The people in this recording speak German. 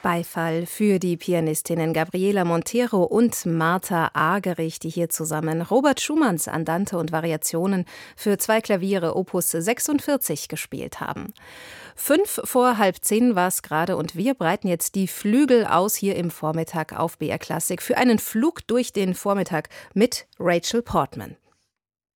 Beifall für die Pianistinnen Gabriela Montero und Martha Argerich, die hier zusammen Robert Schumanns Andante und Variationen für 2 Klaviere Opus 46 gespielt haben. 9:55 war es gerade und wir breiten jetzt die Flügel aus hier im Vormittag auf BR Klassik für einen Flug durch den Vormittag mit Rachel Portman.